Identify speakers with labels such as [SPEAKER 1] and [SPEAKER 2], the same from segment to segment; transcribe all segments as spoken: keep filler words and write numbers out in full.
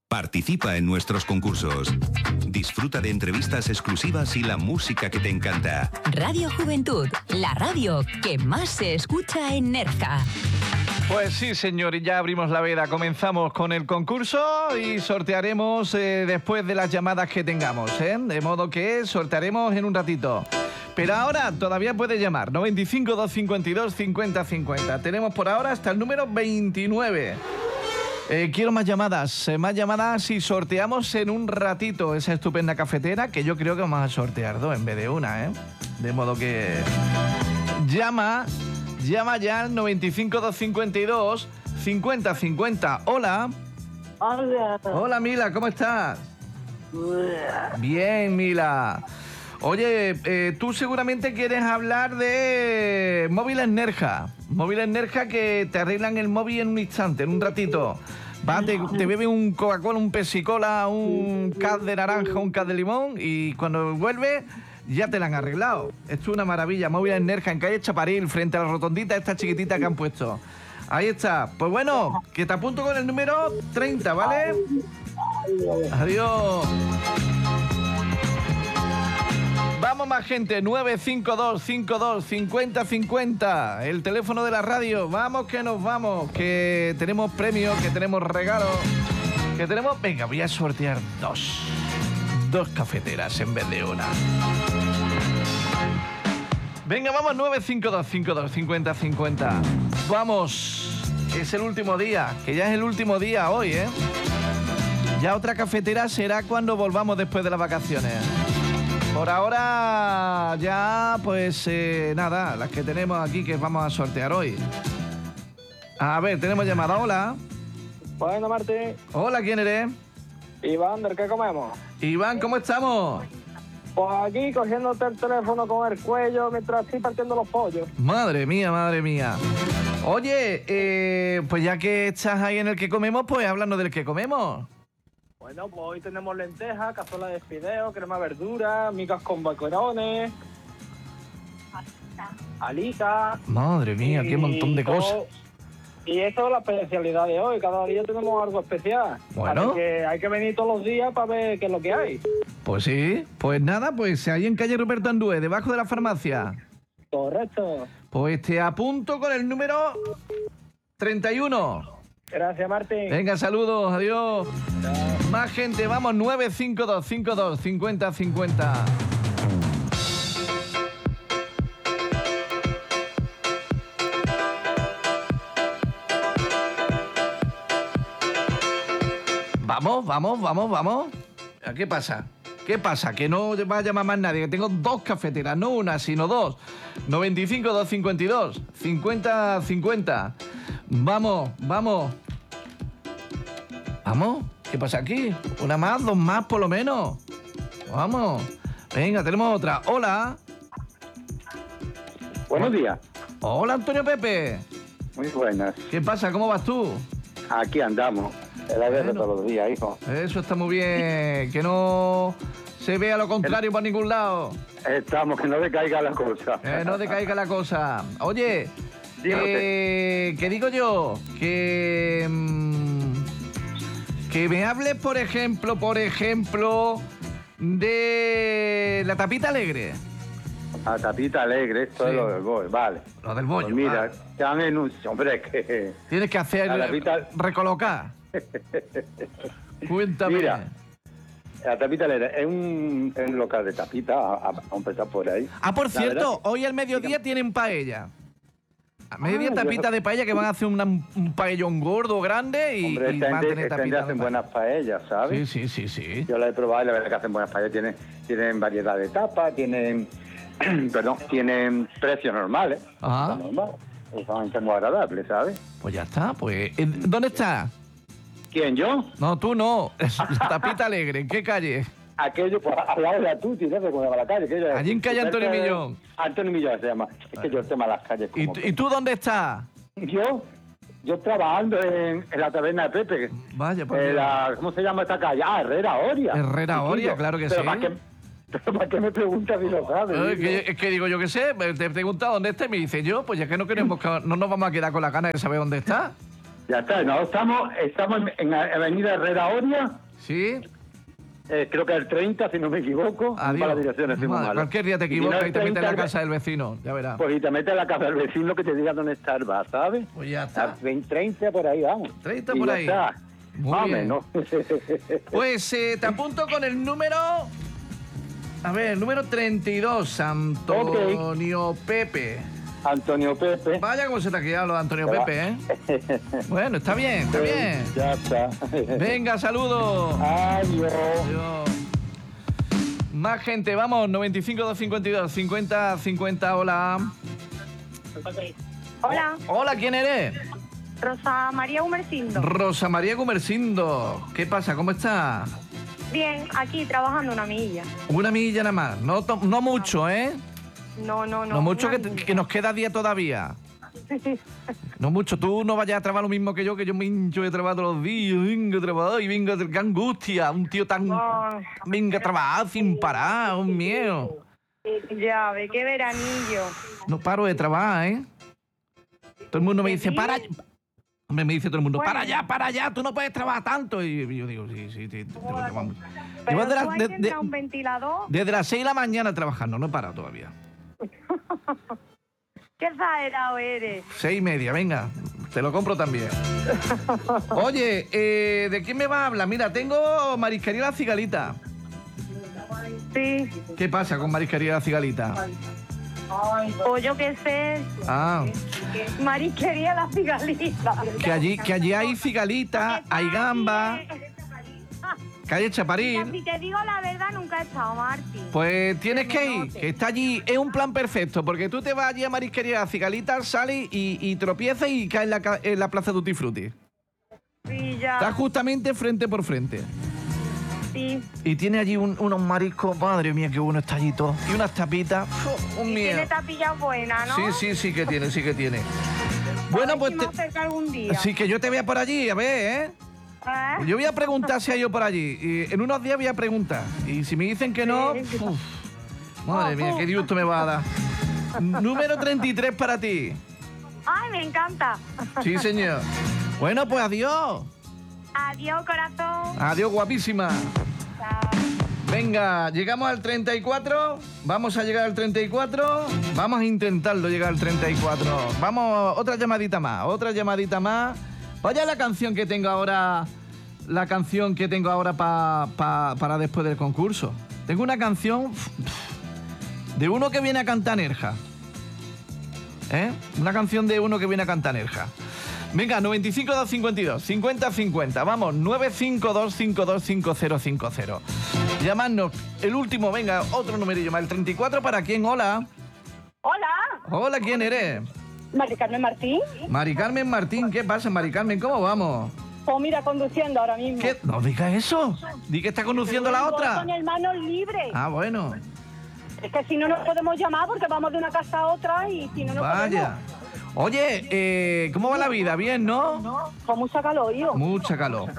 [SPEAKER 1] Participa en nuestros concursos. Disfruta de entrevistas exclusivas y la música que te encanta.
[SPEAKER 2] Radio Juventud, la radio que más se escucha en Nerja.
[SPEAKER 3] Pues sí, señor, y ya abrimos la veda. Comenzamos con el concurso y sortearemos eh, después de las llamadas que tengamos, ¿eh? De modo que sortearemos en un ratito. Pero ahora todavía puedes llamar, noventa y cinco, doscientos cincuenta y dos, cincuenta cincuenta. Tenemos por ahora hasta el número veintinueve. Eh, quiero más llamadas, eh, más llamadas y sorteamos en un ratito esa estupenda cafetera que yo creo que vamos a sortear dos en vez de una, ¿eh? De modo que llama, llama ya al noventa y cinco, doscientos cincuenta y dos, cincuenta cincuenta. Hola.
[SPEAKER 4] Hola.
[SPEAKER 3] Hola, Mila, ¿cómo estás? Bien, Mila. Oye, eh, tú seguramente quieres hablar de móviles Nerja. Móviles Nerja que te arreglan el móvil en un instante, en un ratito. Va, te, te bebe un Coca-Cola, un Pepsi-Cola, un caz de naranja, un caz de limón y cuando vuelve ya te la han arreglado. Esto es una maravilla. Móviles Nerja en calle Chaparil, frente a la rotondita esta chiquitita que han puesto. Ahí está. Pues bueno, que te apunto con el número treinta, ¿vale? Adiós. Vamos más gente, nueve cinco dos cinco dos cincuenta cincuenta, el teléfono de la radio. Vamos que nos vamos, que tenemos premios, que tenemos regalos, que tenemos... Venga, voy a sortear dos, dos cafeteras en vez de una. Venga, vamos, nueve cinco dos cinco dos cincuenta cincuenta. Vamos, es el último día, que ya es el último día hoy, ¿eh? Ya otra cafetera será cuando volvamos después de las vacaciones. Por ahora ya, pues eh, nada, las que tenemos aquí que vamos a sortear hoy. A ver, tenemos llamada. Hola.
[SPEAKER 4] Bueno, Martín.
[SPEAKER 3] Hola, ¿quién eres?
[SPEAKER 4] Iván, ¿de qué comemos?
[SPEAKER 3] Iván, ¿cómo estamos?
[SPEAKER 4] Pues aquí cogiéndote el teléfono con el cuello mientras estoy partiendo los pollos.
[SPEAKER 3] Madre mía, madre mía. Oye, eh, pues ya que estás ahí en el que comemos, pues hablando del que comemos.
[SPEAKER 4] Bueno, pues hoy tenemos lentejas, cazuela de fideo, crema verdura, migas con bacarones, alitas.
[SPEAKER 3] Madre mía, qué montón de
[SPEAKER 4] todo,
[SPEAKER 3] cosas.
[SPEAKER 4] Y eso es la especialidad de hoy, cada día tenemos algo especial.
[SPEAKER 3] Bueno.
[SPEAKER 4] Así que hay que venir todos los días para ver qué es lo que hay.
[SPEAKER 3] Pues sí, pues nada, pues ahí en calle Ruperto Andúe, debajo de la farmacia.
[SPEAKER 4] Correcto.
[SPEAKER 3] Pues te apunto con el número treinta y uno.
[SPEAKER 4] Gracias, Martín.
[SPEAKER 3] Venga, saludos, adiós. Chao. Más gente, vamos, nueve cinco dos cinco dos cincuenta cincuenta. Vamos, vamos, vamos, vamos. ¿Qué pasa? ¿Qué pasa? Que no va a llamar más nadie, que tengo dos cafeteras, no una, sino dos. noventa y cinco, doscientos cincuenta y dos, cincuenta cincuenta. Vamos, vamos. ¿Vamos? ¿Qué pasa aquí? Una más, dos más por lo menos. Vamos. Venga, tenemos otra. Hola.
[SPEAKER 5] Buenos días.
[SPEAKER 3] Hola, Antonio Pepe.
[SPEAKER 5] Muy buenas.
[SPEAKER 3] ¿Qué pasa? ¿Cómo vas tú?
[SPEAKER 5] Aquí andamos. En la guerra
[SPEAKER 3] Bueno.
[SPEAKER 5] todos los días, hijo.
[SPEAKER 3] Eso está muy bien. Que no se vea lo contrario por ningún lado.
[SPEAKER 5] Estamos, que no decaiga la cosa.
[SPEAKER 3] Que no decaiga la cosa. Oye,
[SPEAKER 5] Dígate.
[SPEAKER 3] eh, ¿qué digo yo? Que... mmm, que me hables, por ejemplo, por ejemplo, de la tapita alegre.
[SPEAKER 5] A tapita alegre, esto
[SPEAKER 3] Sí.
[SPEAKER 5] es lo del bollo, vale.
[SPEAKER 3] Lo del bollo.
[SPEAKER 5] Pues mira,
[SPEAKER 3] vale.
[SPEAKER 5] dame anuncio, hombre, es que...
[SPEAKER 3] Tienes que hacer
[SPEAKER 5] La tapita-
[SPEAKER 3] recolocar. Cuéntame.
[SPEAKER 5] Mira, la tapita alegre es un, es un local de tapita, a, a, a empezar por ahí.
[SPEAKER 3] Ah, por
[SPEAKER 5] La
[SPEAKER 3] cierto,
[SPEAKER 5] verdad que-
[SPEAKER 3] hoy al mediodía tienen paella. A mediodía
[SPEAKER 5] Ah,
[SPEAKER 3] tapita
[SPEAKER 5] yo-
[SPEAKER 3] de paella que van a hacer una- un paellón gordo, grande y,
[SPEAKER 5] Hombre,
[SPEAKER 3] y
[SPEAKER 5] esta
[SPEAKER 3] van a
[SPEAKER 5] gente,
[SPEAKER 3] tener
[SPEAKER 5] esta gente
[SPEAKER 3] tapita.
[SPEAKER 5] hacen
[SPEAKER 3] de
[SPEAKER 5] buenas paellas, ¿sabes?
[SPEAKER 3] Sí, sí, sí, sí.
[SPEAKER 5] Yo la he probado y la verdad que hacen buenas paellas. Tienen, tienen variedad de tapas, tienen, perdón, tienen precios normales.
[SPEAKER 3] Ajá.
[SPEAKER 5] Está normal. Son muy agradables, ¿sabes?
[SPEAKER 3] Pues ya está, pues. ¿en- ¿Dónde está?
[SPEAKER 5] ¿Quién, yo?
[SPEAKER 3] No, tú no. Es la tapita alegre. ¿En qué calle?
[SPEAKER 5] Aquello, pues, al lado de la Tuti, ¿no? Como llama la calle. Aquello,
[SPEAKER 3] Allí en calle Antonio
[SPEAKER 5] cerca de-
[SPEAKER 3] Millón.
[SPEAKER 5] Antonio Millón se llama. Es que yo el tema de las calles.
[SPEAKER 3] ¿Y,
[SPEAKER 5] Como
[SPEAKER 3] tú- ¿Y tú dónde estás?
[SPEAKER 5] Yo, yo trabajando en, en la taberna de Pepe.
[SPEAKER 3] Vaya, por
[SPEAKER 5] en
[SPEAKER 3] Dios.
[SPEAKER 5] la, ¿cómo se llama esta calle? Ah, Herrera Oria.
[SPEAKER 3] Herrera
[SPEAKER 5] Chiquillo.
[SPEAKER 3] Oria, claro que
[SPEAKER 5] Pero
[SPEAKER 3] sí.
[SPEAKER 5] ¿para qué, pero ¿para qué me preguntas si lo sabes?
[SPEAKER 3] Eh,
[SPEAKER 5] hijo?
[SPEAKER 3] que- es que digo, yo qué sé, te pregunta dónde está y me dice yo, pues ya que no queremos, que- no nos vamos a quedar con la gana de saber dónde está.
[SPEAKER 5] Ya está, no, estamos, estamos en, en Avenida Herrera Oria,
[SPEAKER 3] ¿Sí?
[SPEAKER 5] eh, creo que el treinta, si no me equivoco.
[SPEAKER 3] Adiós.
[SPEAKER 5] Para las direcciones, soy muy
[SPEAKER 3] Madre,
[SPEAKER 5] malo.
[SPEAKER 3] cualquier día te
[SPEAKER 5] Y si no
[SPEAKER 3] equivocas
[SPEAKER 5] es
[SPEAKER 3] y te metes en la
[SPEAKER 5] treinta,
[SPEAKER 3] casa del vecino, ya verás.
[SPEAKER 5] Pues y te metes en la casa del vecino que te diga dónde está el bar, ¿sabes?
[SPEAKER 3] Pues ya
[SPEAKER 5] A
[SPEAKER 3] está.
[SPEAKER 5] veinte, treinta por ahí, vamos.
[SPEAKER 3] treinta
[SPEAKER 5] Y
[SPEAKER 3] por
[SPEAKER 5] ya
[SPEAKER 3] ahí.
[SPEAKER 5] está.
[SPEAKER 3] Muy
[SPEAKER 5] Más o
[SPEAKER 3] bien.
[SPEAKER 5] menos.
[SPEAKER 3] Pues eh, te apunto con el número... A ver, el número treinta y dos, Antonio Pepe.
[SPEAKER 5] Antonio Pepe.
[SPEAKER 3] Vaya como se te ha quedado lo de Antonio
[SPEAKER 5] Ya va.
[SPEAKER 3] Pepe, ¿eh? Bueno, está bien, está bien.
[SPEAKER 5] Ya está.
[SPEAKER 3] Venga, saludos.
[SPEAKER 5] Adiós.
[SPEAKER 3] Adiós. Más gente, vamos, noventa y cinco, doscientos cincuenta y dos, cincuenta, cincuenta, hola.
[SPEAKER 6] Hola,
[SPEAKER 3] Hola, ¿quién eres?
[SPEAKER 6] Rosa María Humercindo.
[SPEAKER 3] Rosa María Gumersindo. ¿Qué pasa? ¿Cómo estás?
[SPEAKER 6] Bien, aquí trabajando una milla.
[SPEAKER 3] Una milla nada más. No, to- no mucho, ¿eh?
[SPEAKER 6] No, no, no.
[SPEAKER 3] No mucho,
[SPEAKER 6] una
[SPEAKER 3] que,
[SPEAKER 6] milla.
[SPEAKER 3] que nos queda día todavía. No mucho. Tú no vayas a trabajar lo mismo que yo, que yo me hincho de trabajar todos los días. Venga a trabajar y venga, qué angustia. Un tío tan...
[SPEAKER 6] Ay.
[SPEAKER 3] Venga a trabajar sin parar, un miedo.
[SPEAKER 6] Ya, ve qué veranillo.
[SPEAKER 3] No paro de trabajar, ¿eh? Todo el mundo me dice,
[SPEAKER 6] ¿Sí?
[SPEAKER 3] para... Hombre, me dice todo el mundo,
[SPEAKER 6] Bueno.
[SPEAKER 3] para allá, para allá, tú no puedes trabajar tanto. Y yo digo, sí, sí, sí. tengo que trabajar mucho.
[SPEAKER 6] Pero
[SPEAKER 3] Llevo de
[SPEAKER 6] tú
[SPEAKER 3] las-
[SPEAKER 6] hay
[SPEAKER 3] de-
[SPEAKER 6] que
[SPEAKER 3] de-
[SPEAKER 6] entrar a un ventilador.
[SPEAKER 3] Desde las seis de la mañana trabajando, no he parado todavía.
[SPEAKER 6] Qué exagerado eres.
[SPEAKER 3] Seis y media, venga, te lo compro también. Oye, eh, ¿de quién me vas a hablar? Mira, tengo Marisquería La Cigalita.
[SPEAKER 6] Sí.
[SPEAKER 3] ¿Qué pasa con Marisquería La Cigalita?
[SPEAKER 6] O yo qué sé.
[SPEAKER 3] Ah,
[SPEAKER 6] Marisquería La Cigalita.
[SPEAKER 3] que allí, que allí hay cigalita, hay gamba, calle Chaparil.
[SPEAKER 6] Si te digo la verdad, nunca he estado, Martín.
[SPEAKER 3] Pues tienes que ir, que está allí, es un plan perfecto, porque tú te vas allí a Marisquería La Cigalita, sales y, y tropiezas y caes en la, ca- en la Plaza Tutti Frutti.
[SPEAKER 6] Sí, ya.
[SPEAKER 3] Está justamente frente por frente.
[SPEAKER 6] Sí.
[SPEAKER 3] Y tiene allí un- unos mariscos, madre mía, qué bueno está allí todo. Y unas tapitas, ¡fu! un
[SPEAKER 6] Y
[SPEAKER 3] miedo.
[SPEAKER 6] tiene tapillas buenas, ¿no?
[SPEAKER 3] Sí, sí, sí que tiene, sí que tiene. Bueno,
[SPEAKER 6] A ver
[SPEAKER 3] pues
[SPEAKER 6] si me
[SPEAKER 3] te-
[SPEAKER 6] acerco algún día.
[SPEAKER 3] sí que yo te vea por allí, a ver, ¿eh?
[SPEAKER 6] ¿Eh?
[SPEAKER 3] Yo voy a preguntar si hay yo por allí. Y en unos días voy a preguntar. Y si me dicen que no,
[SPEAKER 6] Sí.
[SPEAKER 3] uf, madre mía, qué disgusto me va a dar. Número treinta y tres para ti.
[SPEAKER 6] Ay, me encanta.
[SPEAKER 3] Sí, señor. Bueno, pues adiós.
[SPEAKER 6] Adiós, corazón.
[SPEAKER 3] Adiós, guapísima.
[SPEAKER 6] Chao.
[SPEAKER 3] Venga, llegamos al treinta y cuatro. Vamos a llegar al treinta y cuatro. Vamos a intentarlo llegar al treinta y cuatro. Vamos, otra llamadita más, otra llamadita más. Vaya la canción que tengo ahora, la canción que tengo ahora pa, pa- para después del concurso. Tengo una canción de uno que viene a cantar Nerja. ¿Eh? Una canción de uno que viene a cantar Nerja. Venga, noventa y cinco, doscientos cincuenta y dos, cincuenta, cincuenta. Vamos, nueve cinco dos cinco dos cinco cero cinco cero. Llamadnos. El último, venga, otro numerillo más. El treinta y cuatro, ¿para quién? Hola.
[SPEAKER 6] Hola,
[SPEAKER 3] Hola, ¿quién eres?
[SPEAKER 6] Mari Carmen Martín.
[SPEAKER 3] Mari Carmen Martín. ¿Qué pasa, Mari Carmen? ¿Cómo vamos?
[SPEAKER 6] Pues mira, conduciendo ahora mismo.
[SPEAKER 3] ¿Qué? No diga eso. Di que está conduciendo la otra.
[SPEAKER 6] Con el manos libres.
[SPEAKER 3] Ah, bueno.
[SPEAKER 6] Es que si no nos podemos llamar porque vamos de una casa a otra y si no nos
[SPEAKER 3] Vaya. Oye, eh, ¿cómo va la vida? Bien, ¿no?
[SPEAKER 6] podemos. Con mucha calor, yo.
[SPEAKER 3] Mucha calor.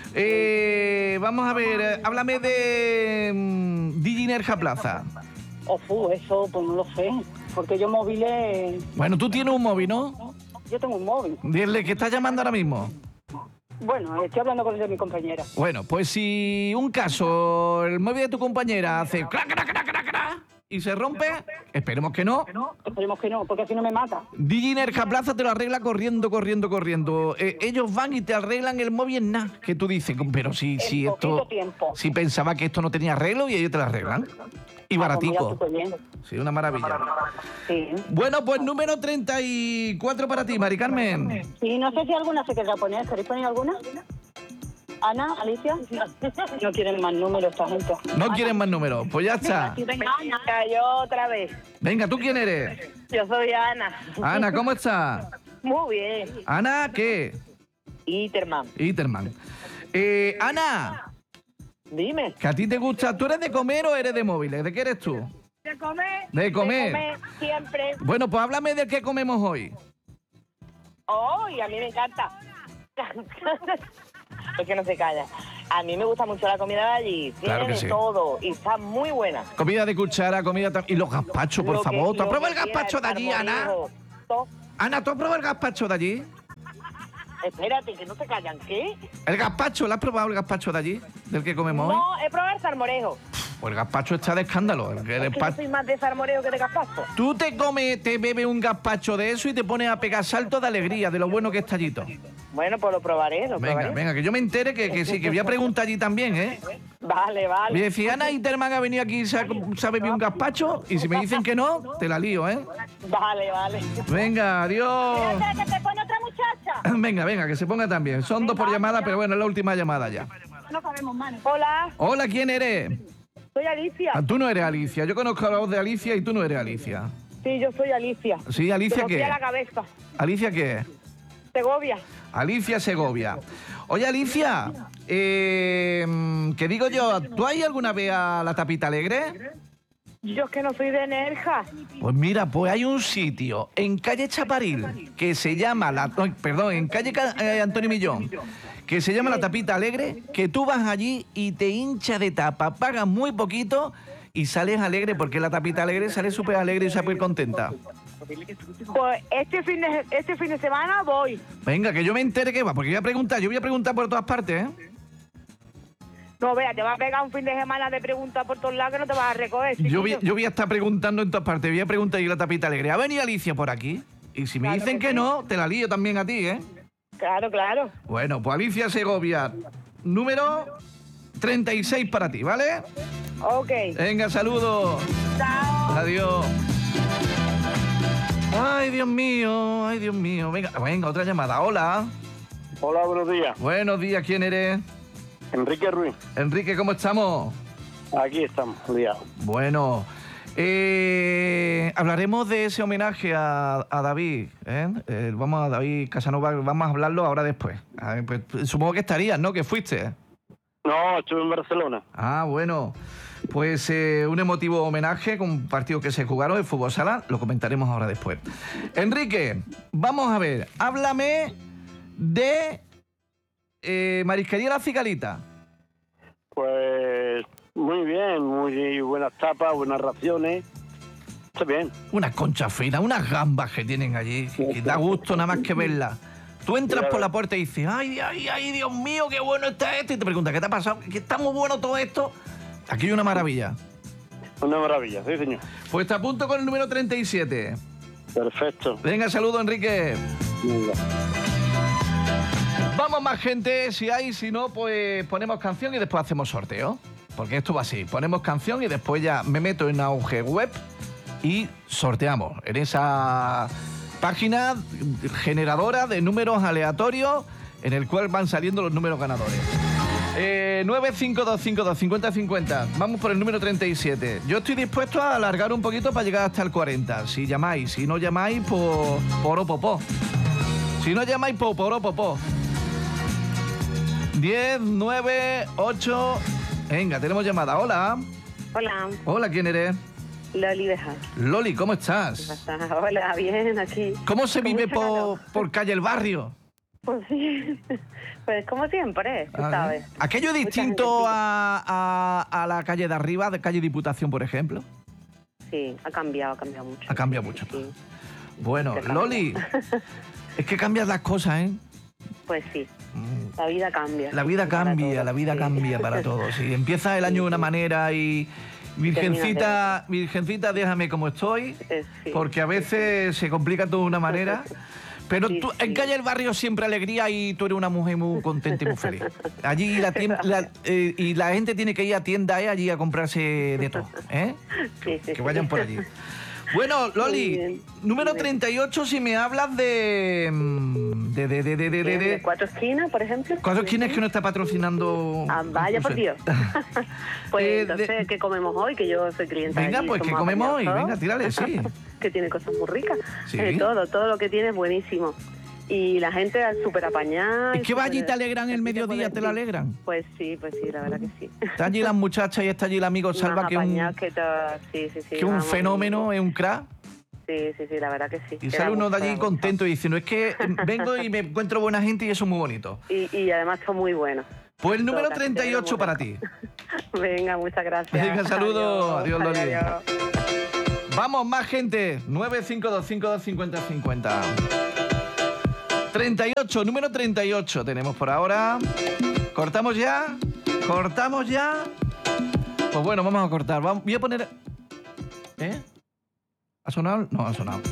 [SPEAKER 3] Eh, vamos a ver, eh, háblame de mm, Digi Nerja Plaza.
[SPEAKER 6] Ofu, eso pues no lo sé. Porque yo móviles.
[SPEAKER 3] Bueno, tú tienes un móvil, ¿no?
[SPEAKER 6] Yo tengo un móvil.
[SPEAKER 3] Dile que estás llamando ahora mismo.
[SPEAKER 6] Bueno, estoy hablando con el de mi compañera.
[SPEAKER 3] Bueno, pues si un caso, el móvil de tu compañera hace crac, crac, crac, crac, crac, y se rompe, esperemos que no.
[SPEAKER 6] Esperemos que no, porque así no me mata.
[SPEAKER 3] Digi Nerja Plaza te lo arregla corriendo, corriendo, corriendo. Eh, ellos van y te arreglan el móvil en nada. Que tú dices, pero si,
[SPEAKER 6] En
[SPEAKER 3] si
[SPEAKER 6] poquito
[SPEAKER 3] esto.
[SPEAKER 6] tiempo.
[SPEAKER 3] Si pensaba que esto no tenía arreglo y ellos te lo arreglan. Y
[SPEAKER 6] Ah, pues mira,
[SPEAKER 3] baratico.
[SPEAKER 6] súper bien.
[SPEAKER 3] Sí, una maravilla.
[SPEAKER 6] Sí.
[SPEAKER 3] Bueno, pues número treinta y cuatro para ti, Mari Carmen.
[SPEAKER 6] Sí, no sé si alguna se querrá poner. ¿Queréis poner alguna? Ana, Alicia. No quieren más números esta gente.
[SPEAKER 3] No quieren más números. Pues ya está.
[SPEAKER 6] Venga, yo otra vez.
[SPEAKER 3] Venga, ¿tú quién eres?
[SPEAKER 6] Yo soy Ana.
[SPEAKER 3] Ana, ¿cómo estás?
[SPEAKER 6] Muy bien.
[SPEAKER 3] Ana, ¿qué?
[SPEAKER 6] Iterman.
[SPEAKER 3] Iterman. Eh, Ana,
[SPEAKER 6] Dime.
[SPEAKER 3] que a ti te gusta. ¿Tú eres de comer o eres de móviles? ¿De qué eres tú?
[SPEAKER 6] ¿De comer?
[SPEAKER 3] De comer.
[SPEAKER 6] De comer, siempre.
[SPEAKER 3] Bueno, pues háblame de qué comemos hoy.
[SPEAKER 7] ¡Oh! Y a mí me encanta. Es que no se calla. A mí me gusta mucho la comida de allí. Tiene
[SPEAKER 3] Claro que
[SPEAKER 7] de
[SPEAKER 3] sí.
[SPEAKER 7] todo y está muy buena.
[SPEAKER 3] Comida de cuchara, comida... tam- Y los gazpachos, por
[SPEAKER 7] Lo que-
[SPEAKER 3] favor. ¿Tú has
[SPEAKER 7] lo
[SPEAKER 3] probado el
[SPEAKER 7] que quiera,
[SPEAKER 3] gazpacho de allí, Ana?
[SPEAKER 7] armonijo, todo.
[SPEAKER 3] Ana, ¿tú has probado el gazpacho de allí?
[SPEAKER 7] Espérate, que no se callan. ¿Qué?
[SPEAKER 3] El gazpacho, ¿lo has probado el gazpacho de allí? ¿Del que comemos hoy?
[SPEAKER 7] No, he probado el salmorejo.
[SPEAKER 3] Pues el gazpacho está de escándalo. El, el
[SPEAKER 7] Es que yo
[SPEAKER 3] gazpacho-
[SPEAKER 7] soy más de salmorejo que de gazpacho.
[SPEAKER 3] Tú te comes, te bebes un gazpacho de eso y te pones a pegar saltos de alegría, de lo bueno que está allí todo.
[SPEAKER 7] Bueno, pues lo probaré, lo
[SPEAKER 3] Venga,
[SPEAKER 7] probaré.
[SPEAKER 3] venga, que yo me entere que, que sí, que voy a preguntar allí también, ¿eh?
[SPEAKER 7] Vale, vale.
[SPEAKER 3] Me decía, Ana Interman ha venido aquí y se ha, se ha bebido un gazpacho, y si me dicen que no, te la lío, ¿eh?
[SPEAKER 7] Vale, vale.
[SPEAKER 3] Venga, adiós.
[SPEAKER 6] Espera, que te pone otra muchacha.
[SPEAKER 3] Venga, venga, que se ponga también. Son dos por llamada, pero bueno, es la última llamada ya.
[SPEAKER 6] No sabemos, mano.
[SPEAKER 7] Hola,
[SPEAKER 3] Hola, ¿quién eres?
[SPEAKER 7] soy Alicia.
[SPEAKER 3] Ah, tú no eres Alicia. Yo conozco la voz de Alicia y tú no eres Alicia.
[SPEAKER 7] Sí, yo soy Alicia.
[SPEAKER 3] Sí, ¿Alicia
[SPEAKER 7] Te lo fui a la
[SPEAKER 3] qué?
[SPEAKER 7] cabeza.
[SPEAKER 3] ¿Alicia qué?
[SPEAKER 7] Segovia.
[SPEAKER 3] Alicia Segovia. Oye, Alicia, eh, ¿qué digo yo? ¿Tú has ido alguna vez a la Tapita Alegre?
[SPEAKER 7] Yo es que no soy de Nerja.
[SPEAKER 3] Pues mira, pues hay un sitio en calle Chaparil que se llama, la, ay, perdón, en calle Ca- eh, Antonio Millón, que se llama la Tapita Alegre, que tú vas allí y te hinchas de tapa, pagas muy poquito y sales alegre, porque la Tapita Alegre sale súper alegre y súper contenta.
[SPEAKER 7] Pues este fin de, este fin de semana voy.
[SPEAKER 3] Venga, que yo me entere que va, porque voy a preguntar, yo voy a preguntar por todas partes, ¿eh?
[SPEAKER 7] No, vea, te vas a pegar un fin de semana de preguntas por todos lados que no te vas a recoger.
[SPEAKER 3] Yo voy,
[SPEAKER 7] chiquillo.
[SPEAKER 3] yo voy a estar preguntando en todas partes, voy a preguntar y la Tapita Alegre. ¿Ha venido Alicia por aquí? Y si me
[SPEAKER 7] Claro
[SPEAKER 3] dicen
[SPEAKER 7] que
[SPEAKER 3] que
[SPEAKER 7] sí.
[SPEAKER 3] no, te la lío también a ti, ¿eh?
[SPEAKER 7] Claro, claro.
[SPEAKER 3] Bueno, pues Alicia Segovia, número treinta y seis para ti, ¿vale?
[SPEAKER 7] Ok.
[SPEAKER 3] Venga, saludos.
[SPEAKER 7] Chao.
[SPEAKER 3] Adiós. Ay, Dios mío, ay, Dios mío. Venga, venga, otra llamada. Hola.
[SPEAKER 4] Hola, buenos días.
[SPEAKER 3] Buenos días, ¿quién eres?
[SPEAKER 4] Enrique Ruiz.
[SPEAKER 3] Enrique, ¿cómo estamos?
[SPEAKER 4] Aquí estamos, liados.
[SPEAKER 3] Bueno, eh, hablaremos de ese homenaje a, a David, ¿eh? Eh, vamos a David Casanova, vamos a hablarlo ahora después. A ver, pues, supongo que estarías, ¿no? Que fuiste.
[SPEAKER 4] No, estuve en Barcelona.
[SPEAKER 3] Ah, bueno. Pues eh, un emotivo homenaje con un partido que se jugaron en Fútbol Sala, lo comentaremos ahora después. Enrique, vamos a ver, háblame de eh, Marisquería La Cigalita.
[SPEAKER 4] Pues muy bien, muy buenas tapas, buenas raciones. Está bien.
[SPEAKER 3] Unas conchas finas, unas gambas que tienen allí, que, que da gusto nada más que verlas. Tú entras por la puerta y dices, ay, ay, ay, Dios mío, qué bueno está esto. Y te preguntas, ¿qué te ha pasado? Que está muy bueno todo esto. Aquí hay una maravilla.
[SPEAKER 4] Una maravilla, sí, señor.
[SPEAKER 3] Pues te apunto con el número treinta y siete.
[SPEAKER 4] Perfecto.
[SPEAKER 3] Venga, saludo, Enrique.
[SPEAKER 4] Venga.
[SPEAKER 3] Vamos más gente, si hay, si no, pues ponemos canción y después hacemos sorteo. Porque esto va así, ponemos canción y después ya me meto en Auge Web y sorteamos. En esa página generadora de números aleatorios en el cual van saliendo los números ganadores. Eh, nueve cinco dos cinco dos cinco cero cinco cero. Vamos por el número treinta y siete. Yo estoy dispuesto a alargar un poquito para llegar hasta el cuarenta. Si llamáis, si no llamáis, pues poro popó. Si no llamáis, pues poro popó. diez, nueve, ocho. Venga, tenemos llamada. Hola.
[SPEAKER 7] Hola,
[SPEAKER 3] Hola, ¿quién eres?
[SPEAKER 7] Loli Bejar.
[SPEAKER 3] Loli, ¿cómo estás?
[SPEAKER 7] Hola, bien, aquí.
[SPEAKER 3] ¿Cómo se
[SPEAKER 7] Con
[SPEAKER 3] vive
[SPEAKER 7] mucha
[SPEAKER 3] por,
[SPEAKER 7] calor.
[SPEAKER 3] por calle El Barrio?
[SPEAKER 7] Pues sí, pues como siempre, tú
[SPEAKER 3] Ah,
[SPEAKER 7] sabes.
[SPEAKER 3] ¿eh? ¿Aquello es
[SPEAKER 7] Mucha
[SPEAKER 3] distinto
[SPEAKER 7] gente, sí.
[SPEAKER 3] a, a- a la calle de arriba, de calle Diputación, por ejemplo?
[SPEAKER 7] Sí, ha cambiado, ha cambiado mucho.
[SPEAKER 3] Ha cambiado mucho.
[SPEAKER 7] Sí,
[SPEAKER 3] Bueno,
[SPEAKER 7] Se cambia.
[SPEAKER 3] Loli, es que cambian las cosas, ¿eh?
[SPEAKER 7] pues sí,
[SPEAKER 3] Mm.
[SPEAKER 7] la vida cambia.
[SPEAKER 3] La vida
[SPEAKER 7] Para
[SPEAKER 3] cambia,
[SPEAKER 7] todos,
[SPEAKER 3] la vida
[SPEAKER 7] sí.
[SPEAKER 3] cambia para todos. Si empieza el año de una manera y... Virgencita, Virgencita, déjame como estoy,
[SPEAKER 7] Eh, sí.
[SPEAKER 3] porque a veces se complica todo de una manera. Pero
[SPEAKER 7] Sí,
[SPEAKER 3] tú, en
[SPEAKER 7] sí.
[SPEAKER 3] calle El Barrio siempre alegría y tú eres una mujer muy contenta y muy feliz. Allí la, tien- la- eh, y la gente tiene que ir a tiendas, ¿eh? Allí a comprarse de todo, ¿eh?
[SPEAKER 7] Sí, sí,
[SPEAKER 3] Que
[SPEAKER 7] sí.
[SPEAKER 3] vayan por allí. Bueno,
[SPEAKER 7] Muy
[SPEAKER 3] Loli,
[SPEAKER 7] bien.
[SPEAKER 3] número
[SPEAKER 7] Muy bien.
[SPEAKER 3] treinta y ocho, si me hablas de... mm, De, de, de, de, de, de,
[SPEAKER 7] ¿De
[SPEAKER 3] de-
[SPEAKER 7] cuatro esquinas, por ejemplo?
[SPEAKER 3] ¿Cuántos quién es que no está patrocinando?
[SPEAKER 7] Ah, vaya por Dios. Pues
[SPEAKER 3] Eh,
[SPEAKER 7] entonces,
[SPEAKER 3] de-
[SPEAKER 7] ¿qué comemos hoy? Que yo soy clienta.
[SPEAKER 3] Venga,
[SPEAKER 7] allí,
[SPEAKER 3] pues, ¿qué
[SPEAKER 7] somos
[SPEAKER 3] comemos hoy?
[SPEAKER 7] apañados
[SPEAKER 3] Venga,
[SPEAKER 7] todos.
[SPEAKER 3] tírale, sí.
[SPEAKER 7] Que tiene cosas muy ricas.
[SPEAKER 3] Sí.
[SPEAKER 7] Eh, todo, todo lo que tiene es buenísimo. Y la gente es súper apañada.
[SPEAKER 3] Es que va allí y te alegran el mediodía, te lo alegran.
[SPEAKER 7] Pues sí, pues sí, la verdad que sí.
[SPEAKER 3] Está allí las muchachas y está allí el amigo Salva,
[SPEAKER 7] Más
[SPEAKER 3] que es un,
[SPEAKER 7] apañados que todo, sí, sí, sí.
[SPEAKER 3] que es un
[SPEAKER 7] vamos.
[SPEAKER 3] fenómeno, es un crack.
[SPEAKER 7] Sí, sí, sí, la verdad que sí.
[SPEAKER 3] Y
[SPEAKER 7] Que
[SPEAKER 3] sale
[SPEAKER 7] da
[SPEAKER 3] uno de
[SPEAKER 7] gusto,
[SPEAKER 3] allí
[SPEAKER 7] da gusto.
[SPEAKER 3] contento y diciendo, es que vengo y me encuentro buena gente y eso es muy bonito.
[SPEAKER 7] Y, y además son muy buenos.
[SPEAKER 3] Pues el número
[SPEAKER 7] Todo,
[SPEAKER 3] treinta y ocho
[SPEAKER 7] muy
[SPEAKER 3] para
[SPEAKER 7] rico.
[SPEAKER 3] ti.
[SPEAKER 7] Venga, muchas gracias.
[SPEAKER 3] Venga, saludos. Adiós, Loli.
[SPEAKER 7] adiós.
[SPEAKER 3] Vamos, más gente. nueve cinco dos cinco dos cinco cero cinco cero. treinta y ocho, número treinta y ocho tenemos por ahora. ¿Cortamos ya? ¿Cortamos ya? Pues bueno, vamos a cortar. Vamos, voy a poner... ¿Eh? ¿Ha sonado? No, ha sonado.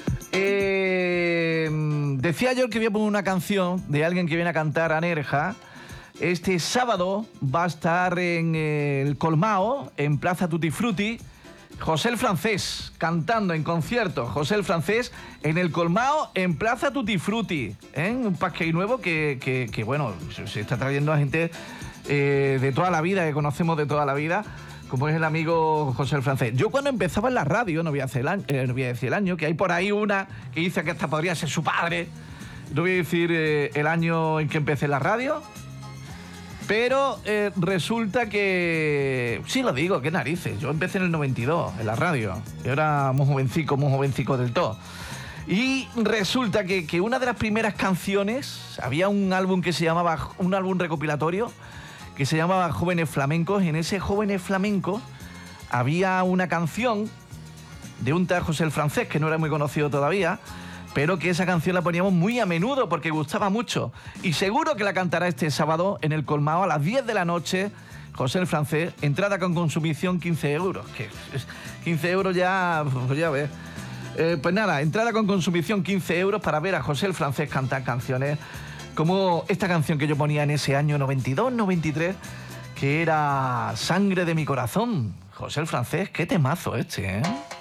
[SPEAKER 3] Eh, decía yo que voy a poner una canción de alguien que viene a cantar a Nerja. Este sábado va a estar en el Colmao, en Plaza Tutti Frutti, José el Francés, cantando en concierto. José el Francés en el Colmao, en Plaza Tutti Frutti, ¿eh? Un pasquey nuevo que, que, que, bueno, se está trayendo a gente eh, de toda la vida, que conocemos de toda la vida, como es el amigo José el Francés. Yo cuando empezaba en la radio, no voy a, hacer el año, eh, no voy a decir el año, que hay por ahí una que dice que esta podría ser su padre. No voy a decir eh, el año en que empecé en la radio. Pero eh, resulta que... Sí lo digo, qué narices. Yo empecé en el noventa y dos, en la radio. Yo era muy jovencico, muy jovencico del todo. Y resulta que, que una de las primeras canciones... Había un álbum que se llamaba... Un álbum recopilatorio que se llamaba Jóvenes Flamencos. En ese Jóvenes Flamencos había una canción de un tal José el Francés, que no era muy conocido todavía, pero que esa canción la poníamos muy a menudo porque gustaba mucho. Y seguro que la cantará este sábado en el Colmao a las diez de la noche, José el Francés. Entrada con consumición quince euros. Que quince euros ya... Pues ya ves. Eh, pues nada, entrada con consumición quince euros para ver a José el Francés cantar canciones como esta canción que yo ponía en ese año noventa y dos, noventa y tres, que era Sangre de mi corazón. José el Francés, qué temazo este, ¿eh?